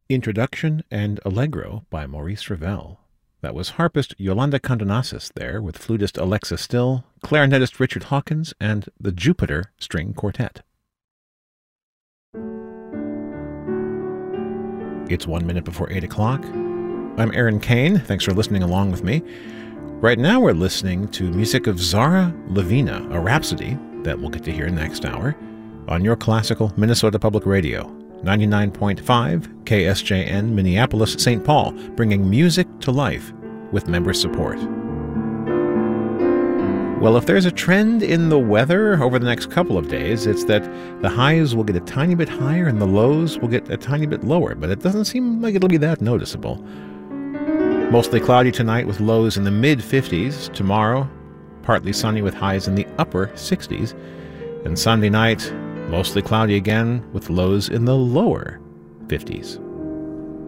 Introduction and Allegro by Maurice Ravel. That was harpist Yolanda Condonasis there with flutist Alexa Still, clarinetist Richard Hawkins, and the Jupiter String Quartet. It's 1 minute before 8 o'clock. I'm Aaron Kane. Thanks for listening along with me. Right now we're listening to music of Zara Lavina, a rhapsody that we'll get to hear next hour on your classical Minnesota Public Radio. 99.5 KSJN Minneapolis, St. Paul, bringing music to life with member support. Well, if there's a trend in the weather over the next couple of days, it's that the highs will get a tiny bit higher and the lows will get a tiny bit lower, but it doesn't seem like it'll be that noticeable. Mostly cloudy tonight with lows in the mid-50s. Tomorrow, partly sunny with highs in the upper 60s. And Sunday night, mostly cloudy again with lows in the lower 50s.